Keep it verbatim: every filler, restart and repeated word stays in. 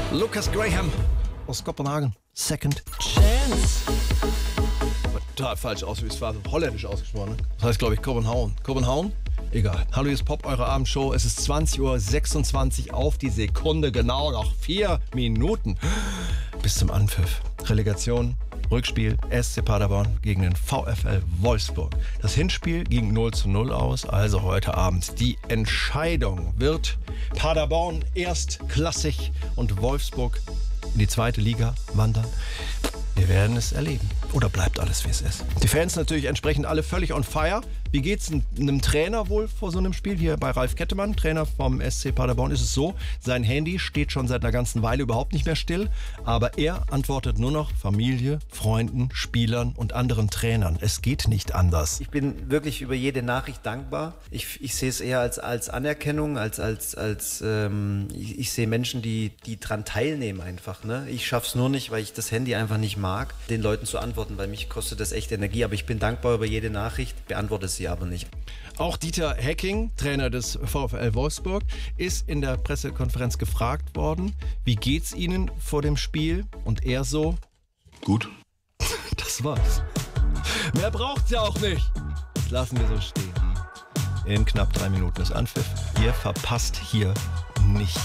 Lucas Graham aus Kopenhagen. Second Chance. Total falsch aus, es war holländisch ausgesprochen. Das heißt, glaube ich, Kopenhagen. Kopenhagen? Egal. Hallo, hier ist Pop, eure Abendshow. Es ist zwanzig Uhr sechsundzwanzig auf die Sekunde, genau noch vier Minuten bis zum Anpfiff. Relegation, Rückspiel, S C Paderborn gegen den VfL Wolfsburg. Das Hinspiel ging null zu null aus, also heute Abend die Entscheidung. Wird Paderborn erstklassig und Wolfsburg in die zweite Liga wandern? Wir werden es erleben. Oder bleibt alles, wie es ist? Die Fans natürlich entsprechend alle völlig on fire. Wie geht's einem Trainer wohl vor so einem Spiel? Hier bei Ralf Kettemann, Trainer vom S C Paderborn, ist es so, sein Handy steht schon seit einer ganzen Weile überhaupt nicht mehr still. Aber er antwortet nur noch Familie, Freunden, Spielern und anderen Trainern. Es geht nicht anders. Ich bin wirklich über jede Nachricht dankbar. Ich, ich sehe es eher als, als Anerkennung, als, als, als ähm, ich, ich sehe Menschen, die, die dran teilnehmen einfach. Ne? Ich schaffe es nur nicht, weil ich das Handy einfach nicht mag, den Leuten zu antworten. Bei mich kostet das echt Energie, aber ich bin dankbar über jede Nachricht, beantworte sie aber nicht. Auch Dieter Hecking, Trainer des VfL Wolfsburg, ist in der Pressekonferenz gefragt worden, wie geht's Ihnen vor dem Spiel? Und er so: Gut. Das war's. Mehr braucht's ja auch nicht. Das lassen wir so stehen. In knapp drei Minuten ist Anpfiff. Ihr verpasst hier nicht